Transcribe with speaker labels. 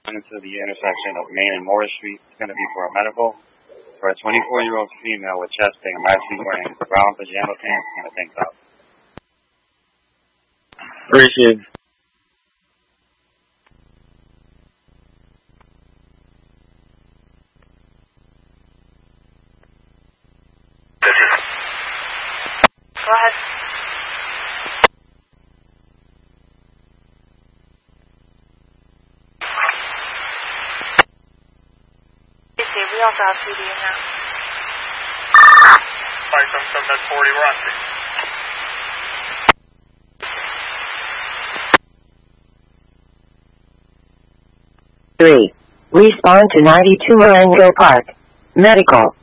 Speaker 1: into the intersection of Main and Morris Street. It's going to be for a medical for a 24-year-old female with chest pain. I'm actually wearing brown pajama pants and a tank top.
Speaker 2: Appreciate it.
Speaker 3: Go ahead. We also have PD in now.
Speaker 4: 577, 40, we're on scene.
Speaker 5: 3. Respond to 92 Marengo Park. Medical.